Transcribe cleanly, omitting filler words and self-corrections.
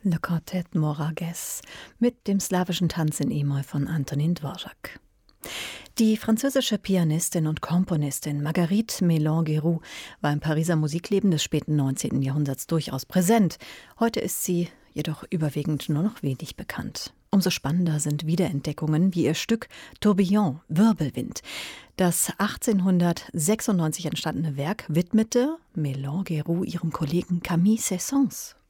Le Quartet Moragues mit dem slawischen Tanz in E-Moll von Antonin Dvorak. Die französische Pianistin und Komponistin Marguerite Mélan-Guéroult war im Pariser Musikleben des späten 19. Jahrhunderts durchaus präsent. Heute ist sie jedoch überwiegend nur noch wenig bekannt. Umso spannender sind Wiederentdeckungen wie ihr Stück Tourbillon, Wirbelwind. Das 1896 entstandene Werk widmete Mélan-Guéroult ihrem Kollegen Camille Saint-Saëns.